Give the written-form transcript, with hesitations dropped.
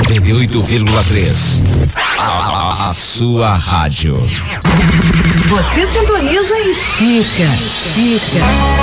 98,3. A sua rádio. Você sintoniza e fica.